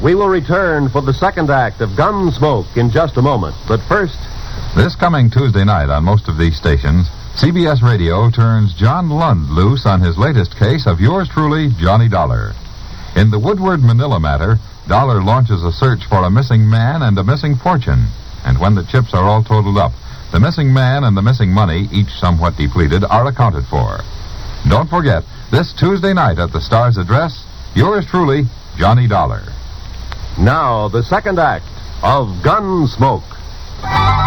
We will return for the second act of Gunsmoke in just a moment. But first... This coming Tuesday night on most of these stations, CBS Radio turns John Lund loose on his latest case of yours truly, Johnny Dollar. In the Woodward Manila matter, Dollar launches a search for a missing man and a missing fortune. And when the chips are all totaled up, the missing man and the missing money, each somewhat depleted, are accounted for. Don't forget, this Tuesday night at the Star's address, yours truly, Johnny Dollar. Now, the second act of Gunsmoke.